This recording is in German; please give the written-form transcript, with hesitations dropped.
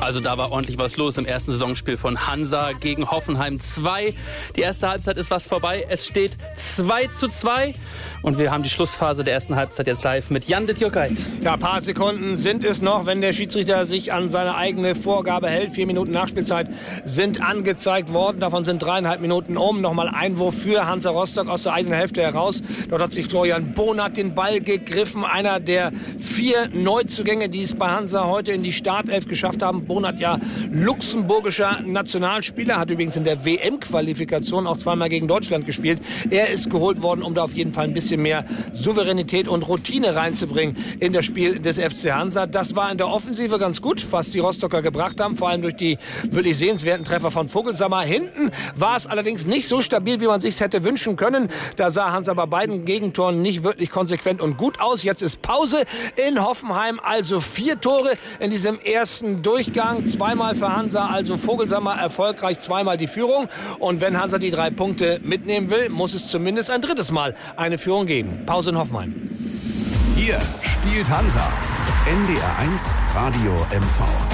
Also da war ordentlich was los im ersten Saisonspiel von Hansa gegen Hoffenheim 2. Die erste Halbzeit ist was vorbei. Es steht 2:2 und wir haben die Schlussphase der ersten Halbzeit jetzt live mit Jan Ditjurkait. Ja, ein paar Sekunden sind es noch, wenn der Schiedsrichter sich an seine eigene Vorgabe hält. 4 Minuten Nachspielzeit sind angezeigt worden. Davon sind 3,5 Minuten um. Nochmal Einwurf für Hansa Rostock aus der eigenen Hälfte heraus. Dort hat sich Florian Bonat den Ball gegriffen. Einer der 4 Neuzugänge, die es bei Hansa heute in die Startelf geschafft haben. Bonat ja luxemburgischer Nationalspieler, hat übrigens in der WM-Qualifikation auch zweimal gegen Deutschland gespielt. Er ist geholt worden, um da auf jeden Fall ein bisschen mehr Souveränität und Routine reinzubringen in das Spiel des FC Hansa. Das war in der Offensive ganz gut, was die Rostocker gebracht haben, vor allem durch die wirklich sehenswerten Treffer von Vogelsammer. Hinten war es allerdings nicht so stabil, wie man sich hätte wünschen können. Da sah Hansa bei beiden Gegentoren nicht wirklich konsequent und gut aus. Jetzt ist Pause in Hoffenheim, also 4 Tore in diesem ersten Durchgang. Zweimal für Hansa, also Vogelsammer erfolgreich, zweimal die Führung. Und wenn Hansa die 3 Punkte mitnehmen will, muss es zumindest ein drittes Mal eine Führung geben. Pause in Hoffenheim. Hier spielt Hansa. NDR 1 Radio MV.